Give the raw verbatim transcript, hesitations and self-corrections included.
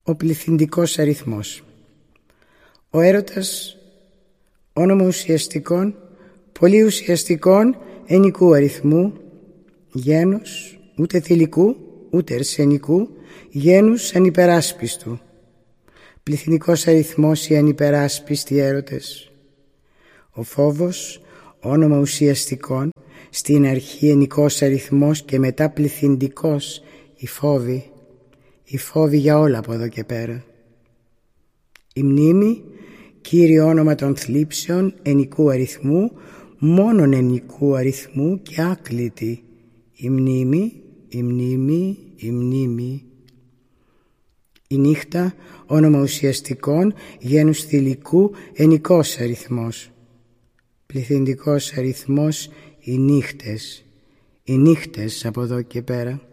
Ο πληθυντικός αριθμός. Ο έρωτας, όνομα ουσιαστικών, πολύ ουσιαστικών ενικού αριθμού, γένους, ούτε θηλυκού, ούτε αρσενικού, γένους ανυπεράσπιστου. Πληθυντικός αριθμός οι ανυπεράσπιστοι έρωτες. Ο φόβος, όνομα ουσιαστικών, στην αρχή ενικός αριθμός και μετά πληθυντικός η φόβη, η φόβη για όλα από εδώ και πέρα. Η μνήμη, κύριο όνομα των θλίψεων ενικού αριθμού, μόνον ενικού αριθμού και άκλητη. Η μνήμη, η μνήμη, η μνήμη. Η νύχτα, όνομα ουσιαστικών, γένους θηλυκού, ενικός αριθμός. Πληθυντικός αριθμός, οι νύχτες, οι νύχτες από εδώ και πέρα.